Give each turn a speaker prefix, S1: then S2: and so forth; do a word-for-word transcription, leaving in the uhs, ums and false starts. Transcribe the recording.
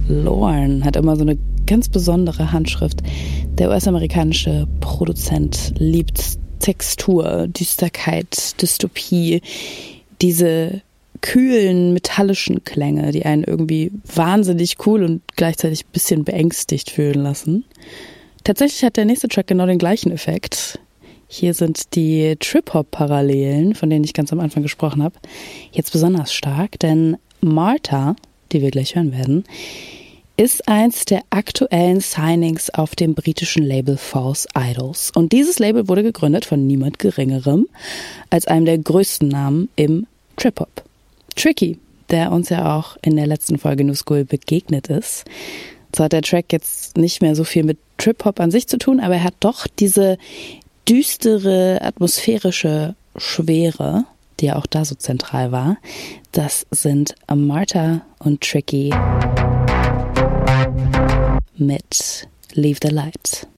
S1: Lorne hat immer so eine ganz besondere Handschrift. Der U S-amerikanische Produzent liebt Textur, Düsterkeit, Dystopie, diese kühlen, metallischen Klänge, die einen irgendwie wahnsinnig cool und gleichzeitig ein bisschen beängstigt fühlen lassen. Tatsächlich hat der nächste Track genau den gleichen Effekt. Hier sind die Trip-Hop-Parallelen, von denen ich ganz am Anfang gesprochen habe, jetzt besonders stark, denn Martha, die wir gleich hören werden, ist eins der aktuellen Signings auf dem britischen Label False Idols. Und dieses Label wurde gegründet von niemand Geringerem als einem der größten Namen im Trip-Hop. Tricky, der uns ja auch in der letzten Folge New School begegnet ist. Zwar hat der Track jetzt nicht mehr so viel mit Trip-Hop an sich zu tun, aber er hat doch diese düstere, atmosphärische Schwere, die ja auch da so zentral war. Das sind Martha und Tricky mit Leave the Light.